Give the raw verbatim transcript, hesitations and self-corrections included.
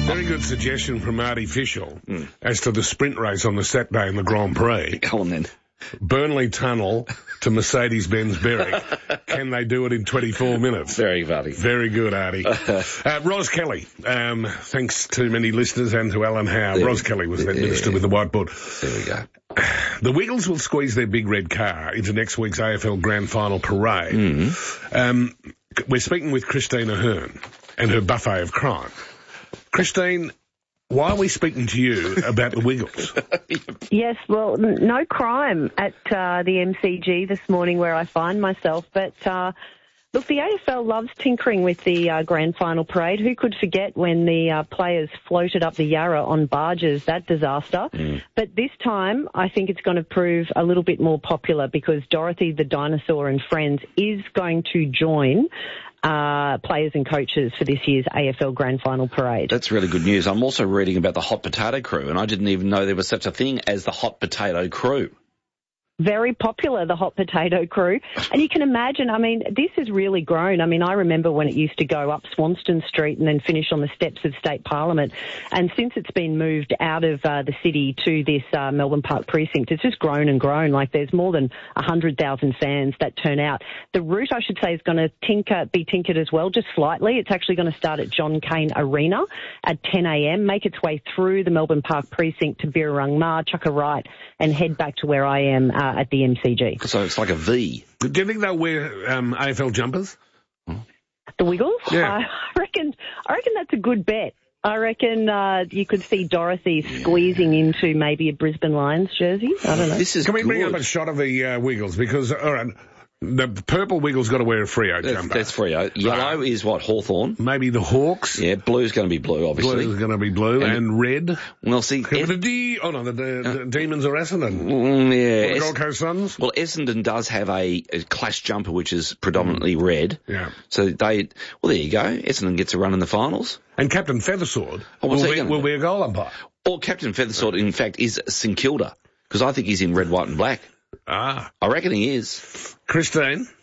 Very good suggestion from Marty Fischel mm. as to the sprint race on the Saturday in the Grand Prix. Go on then. Burnley Tunnel to Mercedes-Benz Berwick. Can they do it in twenty-four minutes? Very funny. Very good, Artie. uh, Ros Kelly, um, thanks to many listeners and to Alan Howe. There, Ros Kelly was that yeah, minister yeah. with the whiteboard. There we go. The Wiggles will squeeze their big red car into next week's A F L Grand Final parade. Mm. Um, we're speaking with Christine Ahern and her buffet of crime. Christine, why are we speaking to you about the Wiggles? Yes, well, n- no crime at uh, the M C G this morning where I find myself, but uh, look, the A F L loves tinkering with the uh, grand final parade. Who could forget when the uh, players floated up the Yarra on barges, that disaster? Mm. But this time, I think it's going to prove a little bit more popular because Dorothy the Dinosaur and Friends is going to join Uh, players and coaches for this year's A F L Grand Final Parade. That's really good news. I'm also reading about the Hot Potato Crew, and I didn't even know there was such a thing as the Hot Potato Crew. Very popular, the Hot Potato Crew. And you can imagine, I mean, this has really grown. I mean, I remember when it used to go up Swanston Street and then finish on the steps of State Parliament. And since it's been moved out of uh, the city to this uh, Melbourne Park precinct, it's just grown and grown. Like there's more than one hundred thousand fans that turn out. The route, I should say, is going to tinker, be tinkered as well, just slightly. It's actually going to start at John Cain Arena at ten a.m., make its way through the Melbourne Park precinct to Birrarung Ma, chuck a right, and head back to where I am uh, at the M C G. So it's like a V. Do you think they'll wear um, A F L jumpers? The Wiggles? Yeah. Uh, I reckon. I reckon that's a good bet. I reckon uh, you could see Dorothy squeezing yeah. into maybe a Brisbane Lions jersey. I don't know. This is Can we good. bring up a shot of the uh, Wiggles? Because, all right, the purple Wiggles got to wear a Freo that's, jumper. That's Freo. Yellow right. is what, Hawthorn? Maybe the Hawks. Yeah, blue's going to be blue, obviously. Blue's going to be blue and, and red. Well, see, Es- the D. Oh no, the, the, the uh, Demons are Essendon. Mm, yeah, the es- Gold Coast Suns. Well, Essendon does have a, a clash jumper which is predominantly mm. red. Yeah. So they. Well, there you go. Essendon gets a run in the finals. And Captain Feathersword oh, will, be, will be a goal umpire. Or Captain Feathersword, in fact, is St Kilda because I think he's in red, white, and black. Ah, I reckon he is. Christine.